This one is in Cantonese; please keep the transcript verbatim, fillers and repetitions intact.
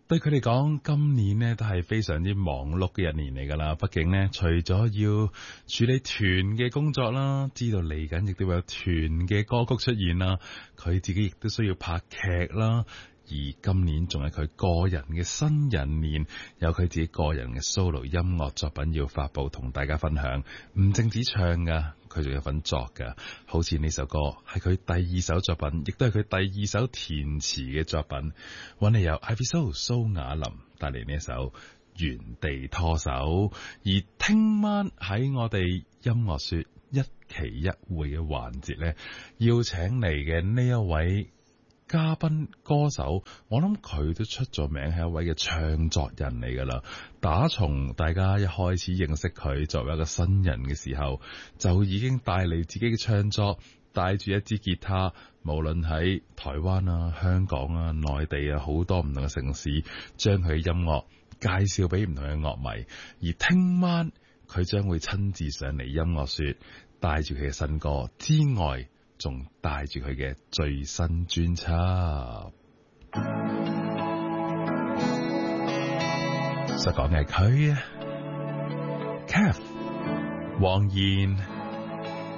對佢嚟講，今年呢都係非常之忙碌嘅一年嚟噶啦。畢竟呢，除咗要處理團嘅工作啦，知道嚟緊亦都會有團嘅歌曲出現啦，佢自己亦都需要拍劇啦。而今年仲係佢個人嘅新人年，有佢自己個人嘅 solo 音樂作品要發佈同大家分享。唔淨止唱噶，佢仲有份作噶。好似呢首歌係佢第二首作品，亦都係佢第二首填詞嘅作品。揾嚟由 Ivy So 蘇雅琳帶嚟呢一首原地拖手。而聽晚喺我哋音樂說一期一會嘅環節呢，邀請嚟嘅呢一位嘉賓歌手，我諗佢都出咗名，係一位嘅唱作人嚟噶啦。打從大家一開始認識佢作為一個新人嘅時候，就已經帶嚟自己嘅唱作，帶住一支吉他，無論喺台灣啊、香港啊、內地啊，好多唔同嘅城市，將佢嘅音樂介紹俾唔同嘅樂迷。而聽晚佢將會親自上嚟音樂說，帶住佢嘅新歌之外，仲帶住佢嘅最新專輯，實講嘅係佢啊 ，Kev 黃妍。